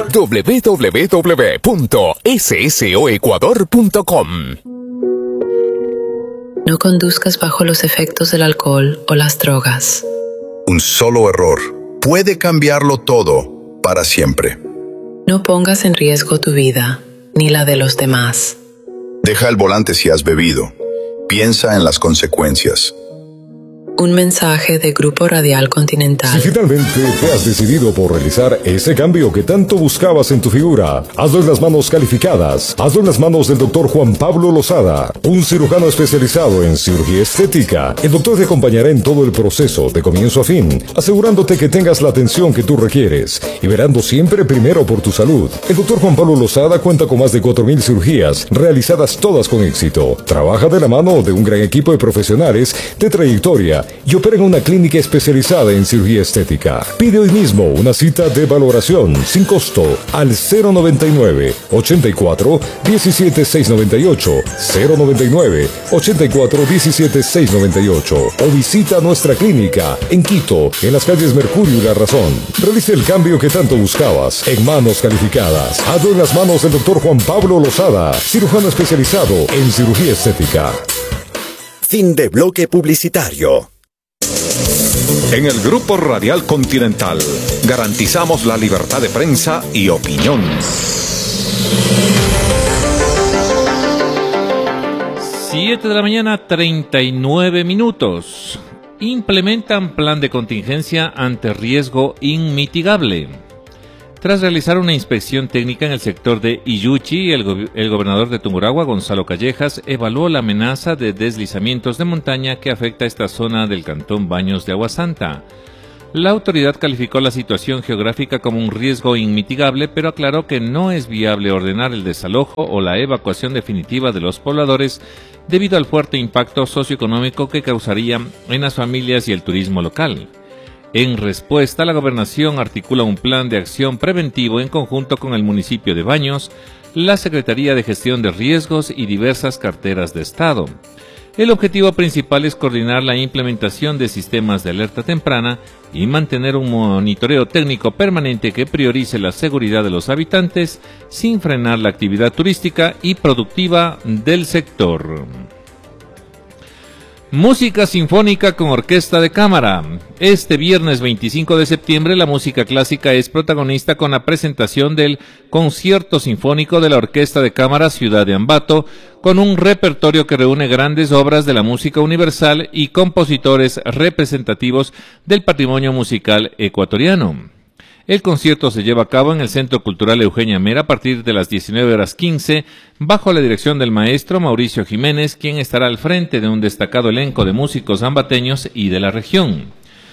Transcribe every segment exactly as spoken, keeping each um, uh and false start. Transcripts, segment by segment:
doble u doble u doble u punto soecuador punto com. No conduzcas bajo los efectos del alcohol o las drogas. Un solo error puede cambiarlo todo para siempre. No pongas en riesgo tu vida, ni la de los demás. Deja el volante si has bebido. Piensa en las consecuencias. Un mensaje de Grupo Radial Continental. Si finalmente te has decidido por realizar ese cambio que tanto buscabas en tu figura, hazlo en las manos calificadas. Hazlo en las manos del doctor Juan Pablo Lozada, un cirujano especializado en cirugía estética. El doctor te acompañará en todo el proceso, de comienzo a fin, asegurándote que tengas la atención que tú requieres y velando siempre primero por tu salud. El doctor Juan Pablo Lozada cuenta con más de cuatro mil cirugías, realizadas todas con éxito. Trabaja de la mano de un gran equipo de profesionales de trayectoria y opera en una clínica especializada en cirugía estética. Pide hoy mismo una cita de valoración sin costo al cero noventa y nueve, ochenta y cuatro, diecisiete seiscientos noventa y ocho, cero noventa y nueve, ochenta y cuatro, diecisiete seiscientos noventa y ocho o visita nuestra clínica en Quito, en las calles Mercurio y La Razón. Realice el cambio que tanto buscabas en manos calificadas. Hazlo en las manos del doctor Juan Pablo Lozada, cirujano especializado en cirugía estética. Fin de bloque publicitario. En el Grupo Radial Continental garantizamos la libertad de prensa y opinión. siete de la mañana, treinta y nueve minutos. Implementan plan de contingencia ante riesgo inmitigable. Tras realizar una inspección técnica en el sector de Iyuchi, el, go el gobernador de Tungurahua, Gonzalo Callejas, evaluó la amenaza de deslizamientos de montaña que afecta a esta zona del cantón Baños de Agua Santa. La autoridad calificó la situación geográfica como un riesgo inmitigable, pero aclaró que no es viable ordenar el desalojo o la evacuación definitiva de los pobladores debido al fuerte impacto socioeconómico que causaría en las familias y el turismo local. En respuesta, la gobernación articula un plan de acción preventivo en conjunto con el municipio de Baños, la Secretaría de Gestión de Riesgos y diversas carteras de Estado. El objetivo principal es coordinar la implementación de sistemas de alerta temprana y mantener un monitoreo técnico permanente que priorice la seguridad de los habitantes sin frenar la actividad turística y productiva del sector. Música sinfónica con orquesta de cámara. Este viernes veinticinco de septiembre la música clásica es protagonista con la presentación del Concierto Sinfónico de la Orquesta de Cámara Ciudad de Ambato, con un repertorio que reúne grandes obras de la música universal y compositores representativos del patrimonio musical ecuatoriano. El concierto se lleva a cabo en el Centro Cultural Eugenia Mera a partir de las diecinueve horas quince, bajo la dirección del maestro Mauricio Jiménez, quien estará al frente de un destacado elenco de músicos ambateños y de la región.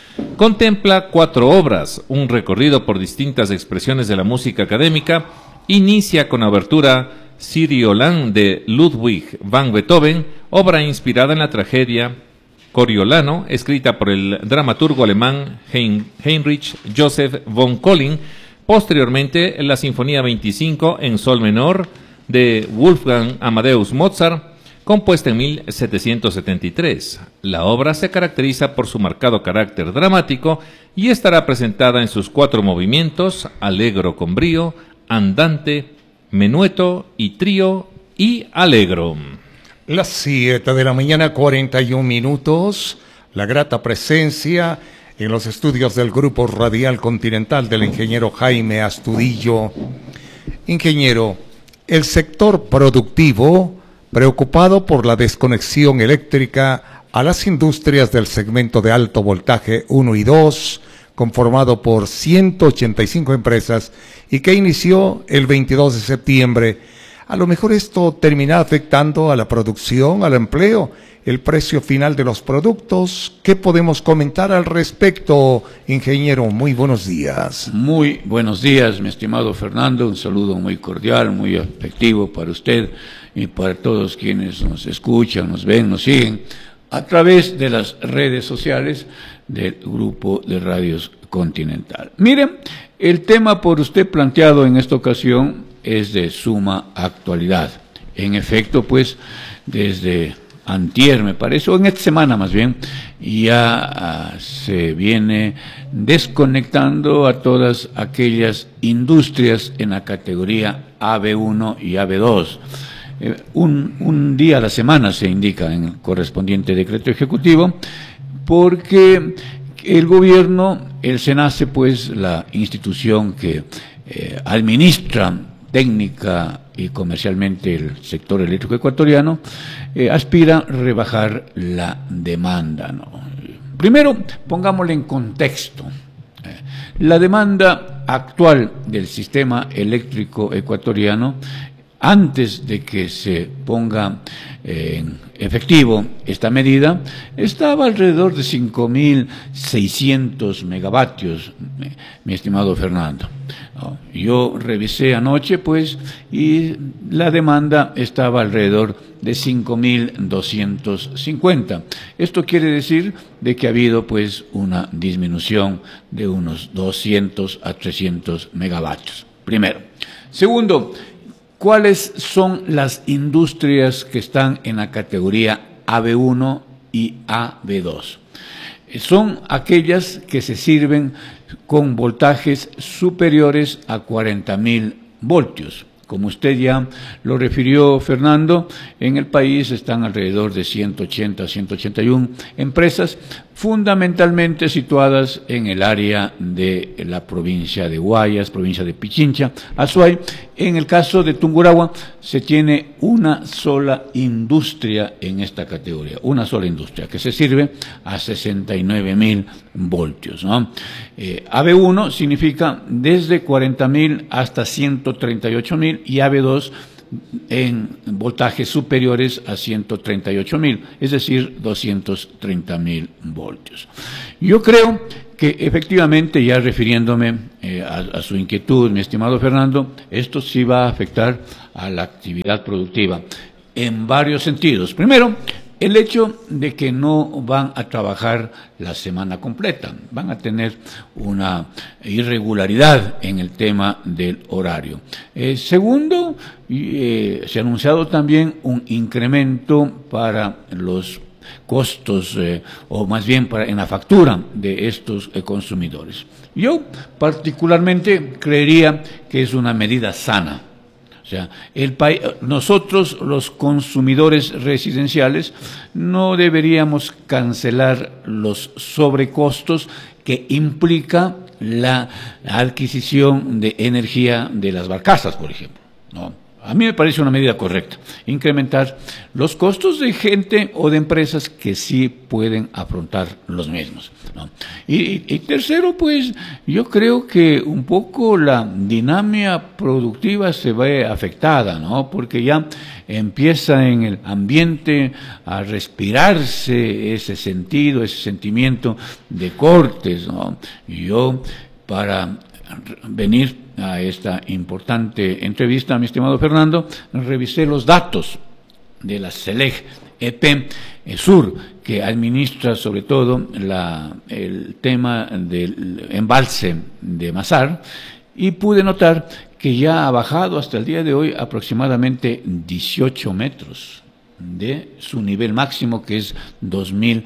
Contempla cuatro obras, un recorrido por distintas expresiones de la música académica, inicia con la obertura Coriolan de Ludwig van Beethoven, obra inspirada en la tragedia Coriolano, escrita por el dramaturgo alemán Heinrich Joseph von Collin. Posteriormente, la Sinfonía veinticinco en sol menor de Wolfgang Amadeus Mozart, compuesta en mil setecientos setenta y tres. La obra se caracteriza por su marcado carácter dramático y estará presentada en sus cuatro movimientos: allegro con brío, andante, menueto y trío y allegro. Las siete de la mañana, cuarenta y un minutos. La grata presencia en los estudios del Grupo Radial Continental del ingeniero Jaime Astudillo. Ingeniero, el sector productivo, preocupado por la desconexión eléctrica a las industrias del segmento de alto voltaje uno y dos, conformado por ciento ochenta y cinco empresas y que inició el veintidós de septiembre. A lo mejor esto termina afectando a la producción, al empleo, el precio final de los productos. ¿Qué podemos comentar al respecto, ingeniero? Muy buenos días. Muy buenos días, mi estimado Fernando. Un saludo muy cordial, muy afectivo para usted y para todos quienes nos escuchan, nos ven, nos siguen a través de las redes sociales del Grupo de Radios Continental. Miren, el tema por usted planteado en esta ocasión es de suma actualidad. En efecto, pues, desde antier me parece, o en esta semana más bien, ya uh, se viene desconectando a todas aquellas industrias en la categoría A B uno y A B dos. Eh, un, un día a la semana se indica en el correspondiente decreto ejecutivo, porque el gobierno, el SENACE, pues la institución que eh, administra técnica y comercialmente el sector eléctrico ecuatoriano, eh, aspira a rebajar la demanda, ¿no? Primero, pongámosle en contexto. Eh, la demanda actual del sistema eléctrico ecuatoriano, antes de que se ponga eh, en efectivo esta medida, estaba alrededor de cinco mil seiscientos megavatios, mi, mi estimado Fernando. ¿No? Yo revisé anoche, pues, y la demanda estaba alrededor de cinco mil doscientos cincuenta. Esto quiere decir de que ha habido, pues, una disminución de unos doscientos a trescientos megavatios. Primero. Segundo, ¿cuáles son las industrias que están en la categoría A B uno y A B dos? Son aquellas que se sirven con voltajes superiores a cuarenta mil voltios. Como usted ya lo refirió, Fernando, en el país están alrededor de ciento ochenta, ciento ochenta y una empresas, fundamentalmente situadas en el área de la provincia de Guayas, provincia de Pichincha, Azuay. En el caso de Tungurahua se tiene una sola industria en esta categoría, una sola industria que se sirve a sesenta y nueve mil voltios, ¿no? Eh, A B uno significa desde cuarenta mil hasta ciento treinta y ocho mil y A B dos en voltajes superiores a ciento treinta y ocho mil, es decir, doscientos treinta mil voltios. Yo creo que efectivamente, ya refiriéndome eh, a, a su inquietud, mi estimado Fernando, esto sí va a afectar a la actividad productiva en varios sentidos. Primero, el hecho de que no van a trabajar la semana completa, van a tener una irregularidad en el tema del horario. Eh, segundo, eh, se ha anunciado también un incremento para los costos, eh, o más bien para, en la factura de estos eh, consumidores. Yo particularmente creería que es una medida sana. O sea, el país, nosotros los consumidores residenciales no deberíamos cancelar los sobrecostos que implica la adquisición de energía de las barcazas, por ejemplo, ¿no? A mí me parece una medida correcta, incrementar los costos de gente o de empresas que sí pueden afrontar los mismos, ¿no? Y, y tercero, pues, yo creo que un poco la dinámica productiva se ve afectada, ¿no? Porque ya empieza en el ambiente a respirarse ese sentido, ese sentimiento de cortes, ¿no? Y yo, para venir a esta importante entrevista, mi estimado Fernando, revisé los datos de la CELEG E P Sur, que administra sobre todo la, el tema del embalse de Mazar, y pude notar que ya ha bajado hasta el día de hoy aproximadamente dieciocho metros de su nivel máximo, que es dos mil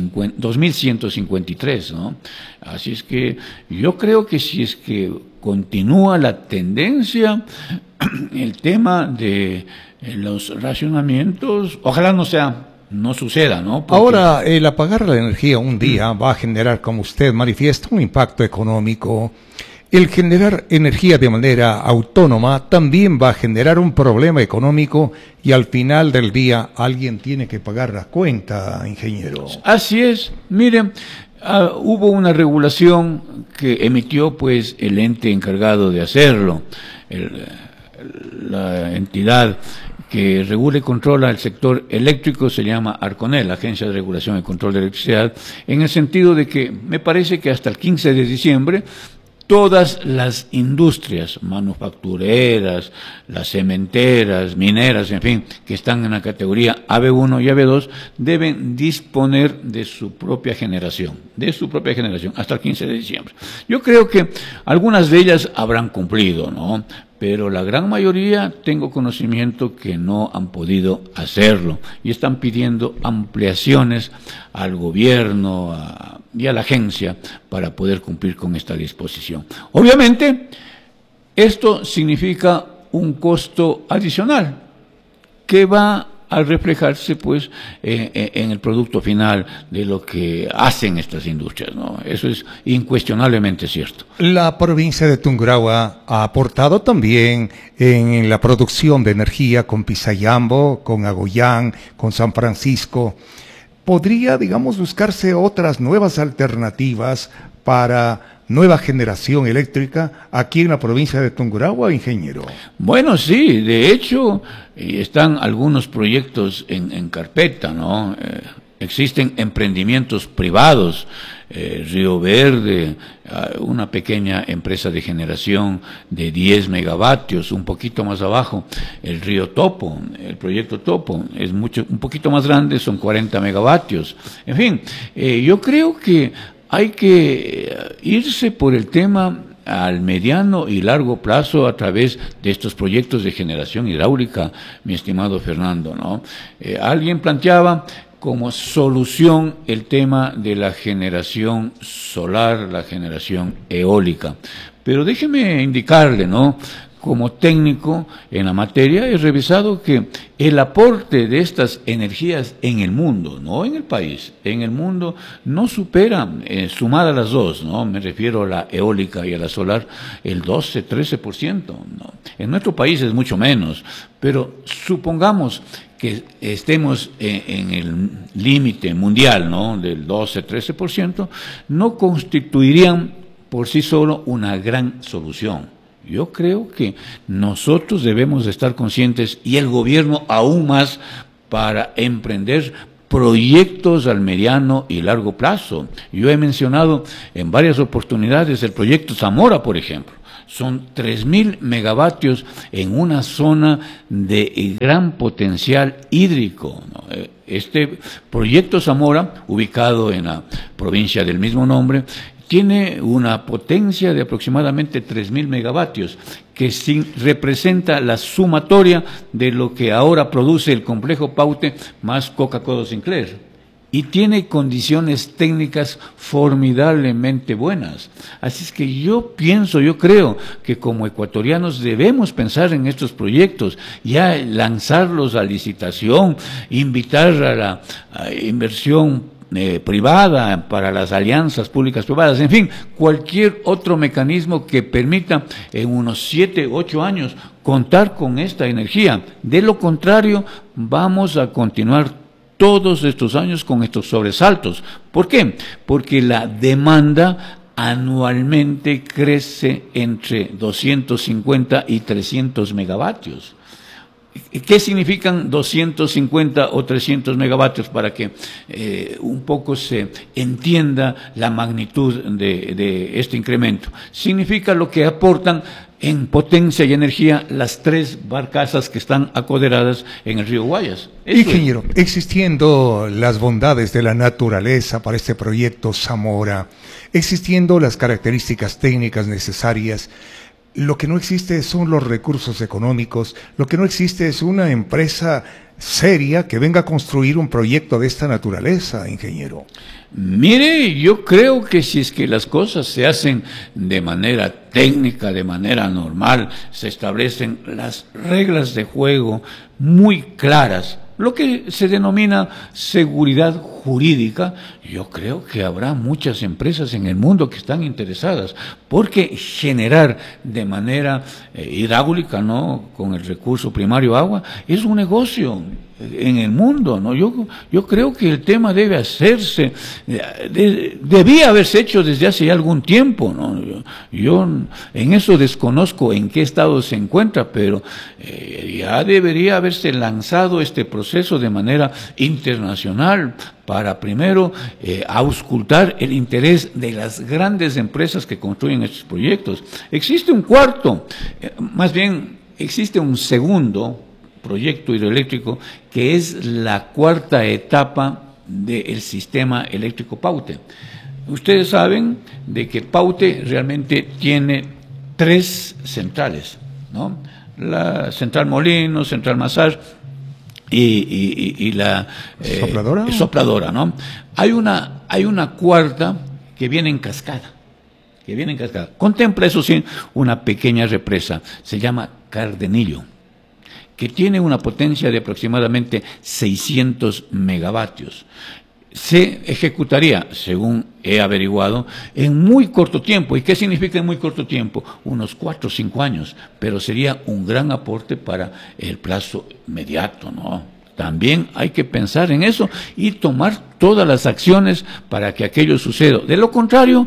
ciento cincuenta y tres, ¿no? Así es que yo creo que si es que continúa la tendencia, el tema de los racionamientos, ojalá no sea, no suceda, ¿no? Porque ahora, el apagar la energía un día va a generar, como usted manifiesta, un impacto económico. El generar energía de manera autónoma también va a generar un problema económico, y al final del día alguien tiene que pagar la cuenta, ingeniero. Así es. Miren, uh, hubo una regulación que emitió, pues, el ente encargado de hacerlo, el, la entidad que regula y controla el sector eléctrico se llama ARCONEL, Agencia de Regulación y Control de Electricidad, en el sentido de que me parece que hasta el quince de diciembre todas las industrias manufactureras, las cementeras, mineras, en fin, que están en la categoría A B uno y A B dos, deben disponer de su propia generación, de su propia generación, hasta el quince de diciembre. Yo creo que algunas de ellas habrán cumplido, ¿no? Pero la gran mayoría tengo conocimiento que no han podido hacerlo y están pidiendo ampliaciones al gobierno a, y a la agencia para poder cumplir con esta disposición. Obviamente, esto significa un costo adicional que va al reflejarse pues eh, eh, en el producto final de lo que hacen estas industrias, ¿no? Eso es incuestionablemente cierto. La provincia de Tungurahua ha aportado también en la producción de energía con Pisayambo, con Agoyán, con San Francisco. ¿Podría, digamos, buscarse otras nuevas alternativas para nueva generación eléctrica aquí en la provincia de Tungurahua, ingeniero? Bueno, sí, de hecho, están algunos proyectos en, en carpeta, ¿no? Eh, existen emprendimientos privados, eh, Río Verde, una pequeña empresa de generación de diez megavatios, un poquito más abajo, el Río Topo, el proyecto Topo, es mucho, un poquito más grande, son cuarenta megavatios. En fin, eh, yo creo que hay que irse por el tema al mediano y largo plazo a través de estos proyectos de generación hidráulica, mi estimado Fernando, ¿no? Eh, alguien planteaba como solución el tema de la generación solar, la generación eólica. Pero déjeme indicarle, ¿no? Como técnico en la materia, he revisado que el aporte de estas energías en el mundo, no en el país, en el mundo no supera, eh, sumadas las dos, ¿no? Me refiero a la eólica y a la solar, el doce, trece por ciento, ¿no? En nuestro país es mucho menos, pero supongamos que estemos en, en el límite mundial, ¿no? Del doce, trece por ciento, no constituirían por sí solo una gran solución. Yo creo que nosotros debemos de estar conscientes, y el gobierno aún más, para emprender proyectos al mediano y largo plazo. Yo he mencionado en varias oportunidades el proyecto Zamora, por ejemplo. Son tres mil megavatios en una zona de gran potencial hídrico, ¿no? Este proyecto Zamora, ubicado en la provincia del mismo nombre, tiene una potencia de aproximadamente tres mil megavatios, que sin, representa la sumatoria de lo que ahora produce el complejo Paute más Coca-Cola Sinclair. Y tiene condiciones técnicas formidablemente buenas. Así es que yo pienso, yo creo que como ecuatorianos debemos pensar en estos proyectos, ya lanzarlos a licitación, invitar a la a inversión Eh, privada, para las alianzas públicas privadas, en fin, cualquier otro mecanismo que permita en unos siete, ocho años contar con esta energía. De lo contrario, vamos a continuar todos estos años con estos sobresaltos. ¿Por qué? Porque la demanda anualmente crece entre doscientos cincuenta y trescientos megavatios. ¿Qué significan doscientos cincuenta o trescientos megavatios para que eh, un poco se entienda la magnitud de, de este incremento? Significa lo que aportan en potencia y energía las tres barcazas que están acoderadas en el río Guayas. Eso Ingeniero, es. Existiendo las bondades de la naturaleza para este proyecto Zamora, existiendo las características técnicas necesarias, lo que no existe son los recursos económicos, lo que no existe es una empresa seria que venga a construir un proyecto de esta naturaleza, ingeniero. Mire, yo creo que si es que las cosas se hacen de manera técnica, de manera normal, se establecen las reglas de juego muy claras, lo que se denomina seguridad jurídica, yo creo que habrá muchas empresas en el mundo que están interesadas, porque generar de manera eh, hidráulica, ¿no?, con el recurso primario agua, es un negocio en el mundo, ¿no? Yo, yo creo que el tema debe hacerse, de, debía haberse hecho desde hace ya algún tiempo, ¿no? Yo, yo en eso desconozco en qué estado se encuentra, pero eh, ya debería haberse lanzado este proceso de manera internacional para primero eh, auscultar el interés de las grandes empresas que construyen estos proyectos. Existe un cuarto, eh, más bien existe un segundo proyecto hidroeléctrico que es la cuarta etapa del sistema eléctrico Paute. Ustedes saben de que Paute realmente tiene tres centrales, ¿no? La central Molino, central Mazar y, y, y, y la eh, ¿Sopladora? Sopladora, ¿no? Hay una, hay una cuarta que viene en cascada, que viene en cascada. Contempla, eso sí, una pequeña represa, se llama Cardenillo, que tiene una potencia de aproximadamente seiscientos megavatios. Se ejecutaría, según he averiguado, en muy corto tiempo. ¿Y qué significa en muy corto tiempo? Unos cuatro o cinco años, pero sería un gran aporte para el plazo inmediato, ¿no? También hay que pensar en eso y tomar todas las acciones para que aquello suceda. De lo contrario,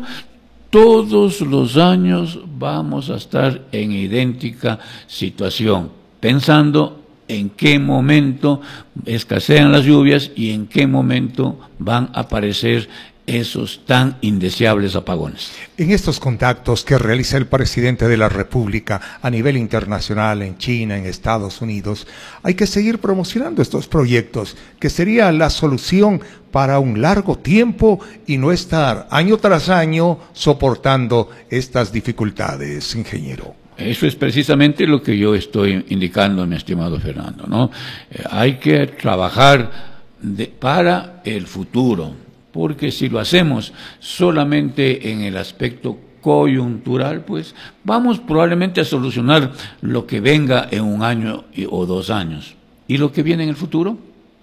todos los años vamos a estar en idéntica situación, pensando en qué momento escasean las lluvias y en qué momento van a aparecer esos tan indeseables apagones. En estos contactos que realiza el presidente de la República a nivel internacional, en China, en Estados Unidos, hay que seguir promocionando estos proyectos, que sería la solución para un largo tiempo y no estar año tras año soportando estas dificultades, ingeniero. Eso es precisamente lo que yo estoy indicando, mi estimado Fernando, ¿no? Eh, hay que trabajar de, para el futuro, porque si lo hacemos solamente en el aspecto coyuntural, pues vamos probablemente a solucionar lo que venga en un año y, o dos años. ¿Y lo que viene en el futuro?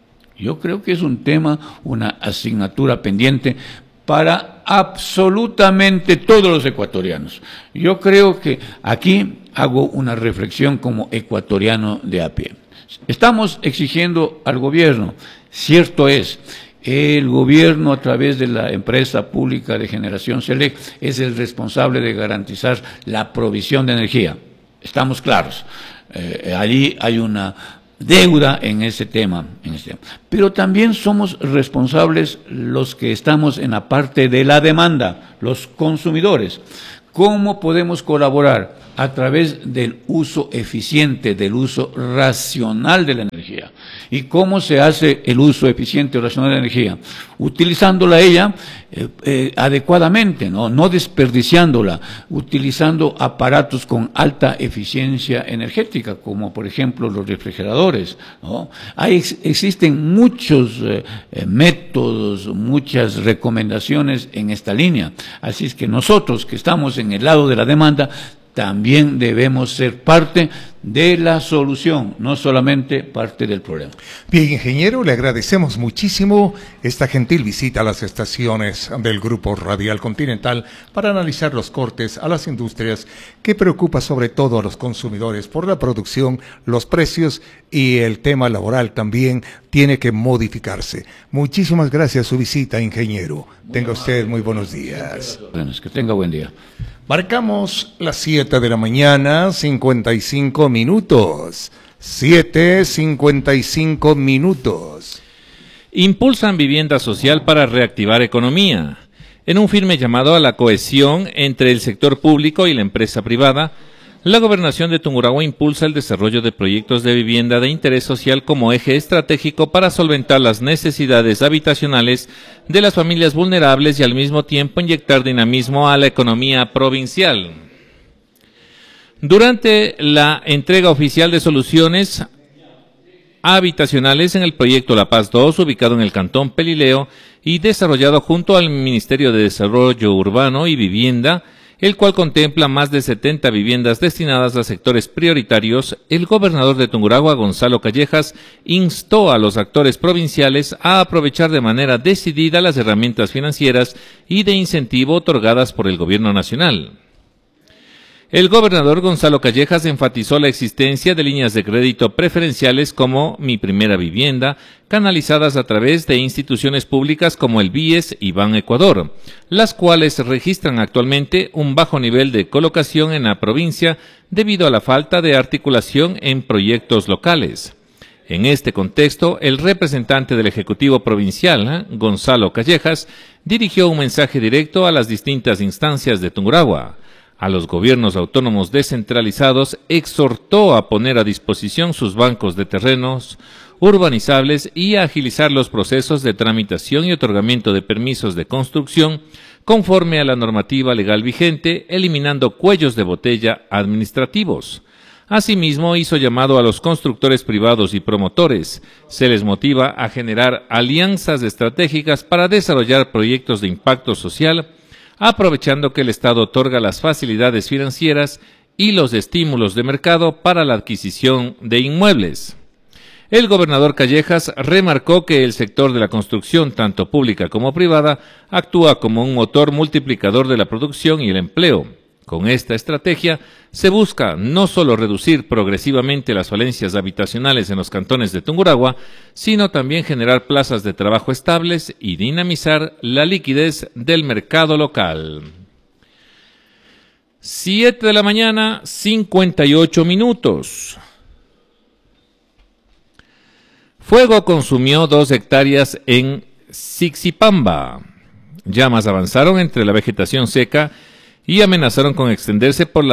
Yo creo que es un tema, una asignatura pendiente para absolutamente todos los ecuatorianos. Yo creo que aquí hago una reflexión como ecuatoriano de a pie. Estamos exigiendo al gobierno, cierto es, el gobierno a través de la empresa pública de generación SELEC es el responsable de garantizar la provisión de energía. Estamos claros. Eh, allí hay una deuda en ese tema, en ese tema. Pero también somos responsables los que estamos en la parte de la demanda, los consumidores. ¿Cómo podemos colaborar? A través del uso eficiente, del uso racional de la energía. ¿Y cómo se hace el uso eficiente o racional de la energía? Utilizándola ella eh, eh, adecuadamente, ¿no? No desperdiciándola, utilizando aparatos con alta eficiencia energética, como por ejemplo los refrigeradores, ¿no? Hay, existen muchos eh, eh, métodos, muchas recomendaciones en esta línea. Así es que nosotros que estamos en el lado de la demanda, también debemos ser parte de la solución, no solamente parte del problema. Bien, ingeniero, le agradecemos muchísimo esta gentil visita a las estaciones del Grupo Radial Continental para analizar los cortes a las industrias que preocupa sobre todo a los consumidores por la producción, los precios y el tema laboral también tiene que modificarse. Muchísimas gracias por su visita, ingeniero. Tenga usted muy buenos días. Bueno, que tenga buen día. Marcamos las siete de la mañana, cincuenta y cinco minutos. siete, cincuenta y cinco minutos. Impulsan vivienda social para reactivar economía. En un firme llamado a la cohesión entre el sector público y la empresa privada, la Gobernación de Tungurahua impulsa el desarrollo de proyectos de vivienda de interés social como eje estratégico para solventar las necesidades habitacionales de las familias vulnerables y al mismo tiempo inyectar dinamismo a la economía provincial. Durante la entrega oficial de soluciones habitacionales en el proyecto La Paz dos, ubicado en el Cantón Pelileo y desarrollado junto al Ministerio de Desarrollo Urbano y Vivienda, el cual contempla más de setenta viviendas destinadas a sectores prioritarios, el gobernador de Tungurahua, Gonzalo Callejas, instó a los actores provinciales a aprovechar de manera decidida las herramientas financieras y de incentivo otorgadas por el gobierno nacional. El gobernador Gonzalo Callejas enfatizó la existencia de líneas de crédito preferenciales como Mi Primera Vivienda, canalizadas a través de instituciones públicas como el B I E S y Ban Ecuador, las cuales registran actualmente un bajo nivel de colocación en la provincia debido a la falta de articulación en proyectos locales. En este contexto, el representante del Ejecutivo Provincial, Gonzalo Callejas, dirigió un mensaje directo a las distintas instancias de Tungurahua. A los gobiernos autónomos descentralizados exhortó a poner a disposición sus bancos de terrenos urbanizables y a agilizar los procesos de tramitación y otorgamiento de permisos de construcción conforme a la normativa legal vigente, eliminando cuellos de botella administrativos. Asimismo, hizo llamado a los constructores privados y promotores. Se les motiva a generar alianzas estratégicas para desarrollar proyectos de impacto social, aprovechando que el Estado otorga las facilidades financieras y los estímulos de mercado para la adquisición de inmuebles. El gobernador Callejas remarcó que el sector de la construcción, tanto pública como privada, actúa como un motor multiplicador de la producción y el empleo. Con esta estrategia se busca no solo reducir progresivamente las falencias habitacionales en los cantones de Tungurahua, sino también generar plazas de trabajo estables y dinamizar la liquidez del mercado local. Siete de la mañana, cincuenta y ocho minutos. Fuego consumió dos hectáreas en Sixipamba. Llamas avanzaron entre la vegetación seca y amenazaron con extenderse por la